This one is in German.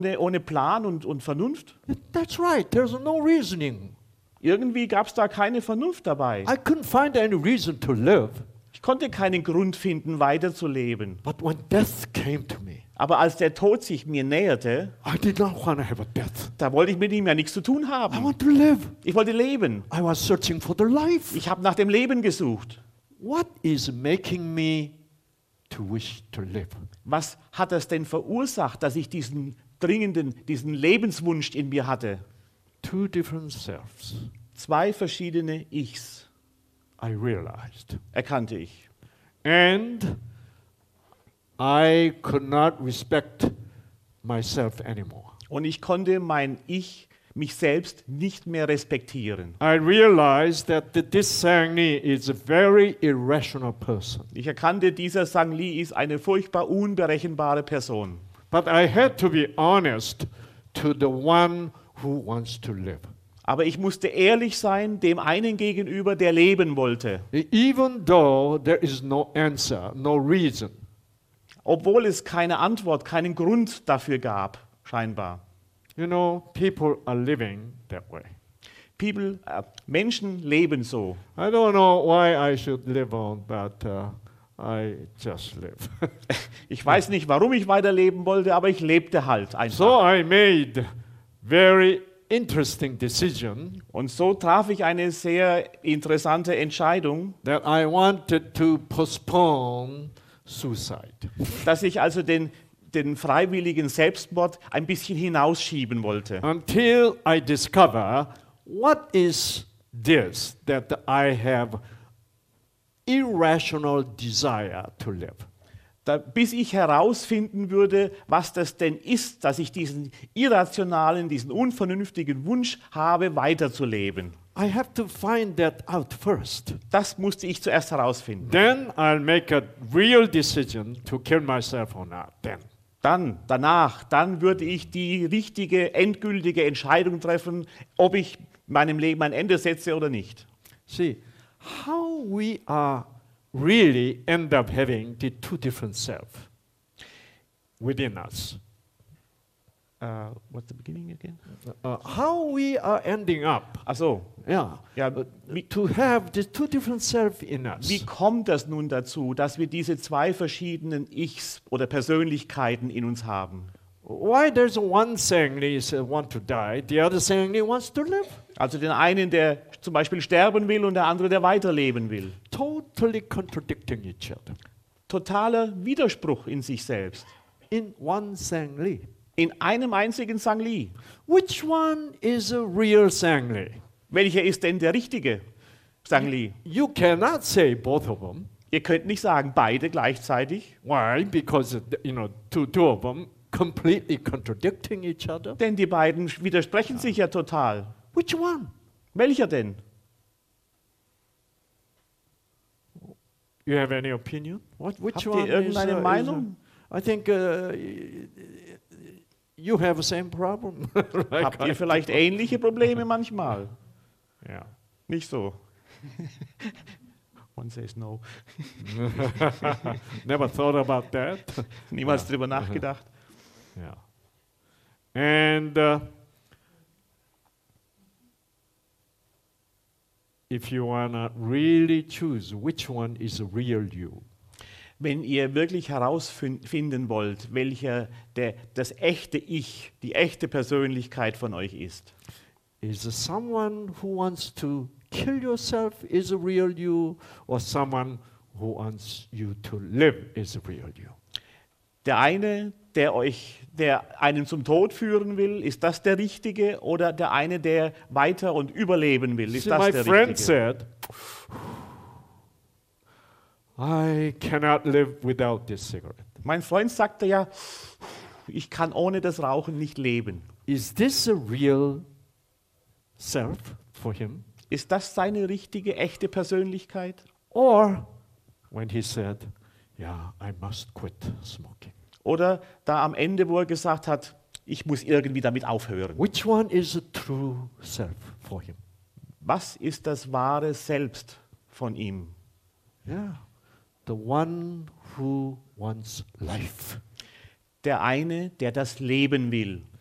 ohne Plan und Vernunft? That's right. There's no reasoning. Irgendwie gab es da keine Vernunft dabei. I couldn't find any reason to live. Ich konnte keinen Grund finden, weiterzuleben. But when death came to me, Aber als der Tod sich mir näherte, I did not want to have a death. da wollte ich mit ihm ja nichts zu tun I haben. want to live. Ich wollte leben. I was searching for the life. Ich habe nach dem Leben gesucht. What is making me to wish to live? Was hat es denn verursacht, dass ich diesen Lebenswunsch in mir hatte? Two different selves. 2 verschiedene Ichs, I realized. erkannte ich. And I could not respect myself anymore. Und ich konnte mich selbst nicht mehr respektieren. I realized that this Sang-Ni is a very irrational person. Ich erkannte, dieser Sang Li ist eine furchtbar unberechenbare Person. But I had to be honest to the one who wants to live. Aber ich musste ehrlich sein dem einen gegenüber, der leben wollte. Even though there is no answer, no reason. Obwohl es keine Antwort, keinen Grund dafür gab, scheinbar. You know, people are living that way. Menschen leben so. I don't know why I should live on, but I just live. Ich weiß nicht, warum ich weiterleben wollte, aber ich lebte halt einfach. So I made very interesting decision Und so traf ich eine sehr interessante Entscheidung, that I wanted to postpone suicide. dass ich also den freiwilligen Selbstmord ein bisschen hinausschieben wollte. Until I discover what is this that I have irrational desire to live. Bis ich herausfinden würde, was das denn ist, dass ich diesen irrationalen, diesen unvernünftigen Wunsch habe, weiterzuleben. I have to find that out first. Das musste ich zuerst herausfinden. Then I'll make a real decision to kill myself or not. Dann würde ich die richtige, endgültige Entscheidung treffen, ob ich meinem Leben ein Ende setze oder nicht. See, how we are really end up having the two different self within us. What's the beginning again? How we are ending up, Ach so. yeah, Ja, to have the two different self in us. wie kommt das nun dazu, dass wir diese 2 verschiedenen Ichs oder Persönlichkeiten in uns haben? Why there's one Sang-Ni want to die, the other Sang-Ni wants to live? Also den einen, der zum Beispiel sterben will und der andere, der weiterleben will. Totally contradicting each other. Totaler Widerspruch in sich selbst. In one Sang-Li. In einem einzigen Sang Li. Which one is a real Sang-Li? Welcher ist denn der richtige Sang Li? You cannot say both of them. Ihr könnt nicht sagen, beide gleichzeitig, Why? Because two of them completely contradicting each other. denn die beiden widersprechen sich ja total. Which one? Welcher denn? You have any opinion? Which Habt ihr one irgendeine Meinung? I think you have the same problem. Habt ihr vielleicht ähnliche Probleme manchmal? Yeah. Nicht so. One says no. Never thought about that. Niemals drüber nachgedacht. Yeah. And if you wanna really choose which one is the real you, Wenn ihr wirklich herausfinden wollt, welcher das echte Ich, die echte Persönlichkeit von euch ist, is it someone who wants to kill yourself is a real you, or someone who wants you to live is a real you? der eine, der einen zum Tod führen will, ist das der Richtige? Oder der eine, der weiter und überleben will, ist See, das my der friend Richtige? said, I cannot live without this cigarette. Mein Freund sagte ja, ich kann ohne das Rauchen nicht leben. Is this a real self for him? Ist das seine richtige, echte Persönlichkeit? Or when he said, yeah, I must quit smoking. Oder da am Ende, wo er gesagt hat, ich muss irgendwie damit aufhören. Which one is a true self for him? Was ist das wahre Selbst von ihm? Yeah, the one who wants life. der eine, der das Leben will.